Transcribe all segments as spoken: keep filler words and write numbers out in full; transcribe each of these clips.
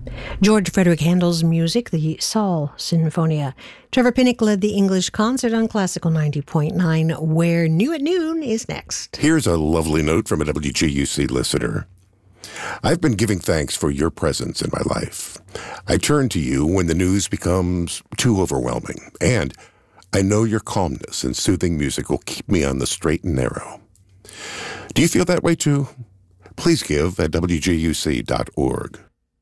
George Frederick Handel's music, the Saul Sinfonia. Trevor Pinnock led the English concert on Classical ninety point nine, where New at Noon is next. Here's a lovely note from a W G U C listener. I've been giving thanks for your presence in my life. I turn to you when the news becomes too overwhelming, and I know your calmness and soothing music will keep me on the straight and narrow. Do you feel that way too? Please give at W G U C dot org.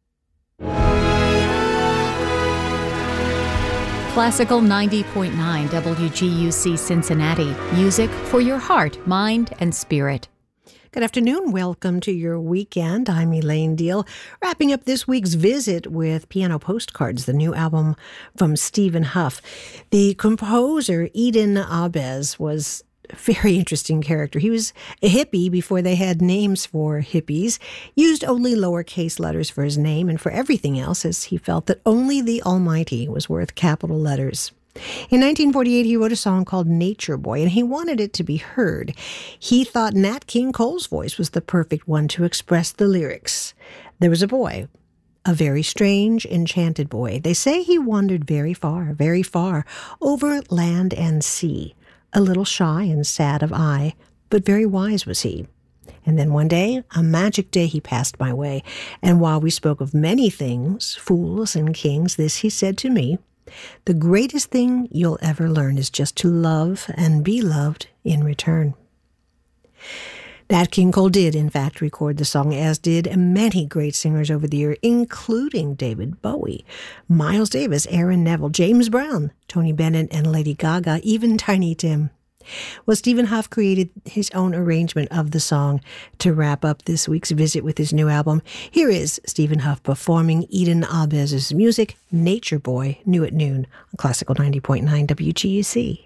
Classical ninety point nine W G U C Cincinnati. Music for your heart, mind, and spirit. Good afternoon. Welcome to your weekend. I'm Elaine Deal, wrapping up this week's visit with Piano Postcards, the new album from Stephen Hough. The composer, Eden Ahbez, was a very interesting character. He was a hippie before they had names for hippies, used only lowercase letters for his name and for everything else, as he felt that only the Almighty was worth capital letters. In nineteen forty-eight, he wrote a song called Nature Boy, and he wanted it to be heard. He thought Nat King Cole's voice was the perfect one to express the lyrics. There was a boy, a very strange, enchanted boy. They say he wandered very far, very far, over land and sea. A little shy and sad of eye, but very wise was he. And then one day, a magic day, he passed my way. And while we spoke of many things, fools and kings, this he said to me: the greatest thing you'll ever learn is just to love and be loved in return. Nat King Cole did, in fact, record the song, as did many great singers over the year, including David Bowie, Miles Davis, Aaron Neville, James Brown, Tony Bennett, and Lady Gaga, even Tiny Tim. Well, Stephen Hough created his own arrangement of the song to wrap up this week's visit with his new album. Here is Stephen Hough performing Eden Ahbez's music, Nature Boy, New at Noon, on Classical ninety point nine W G U C.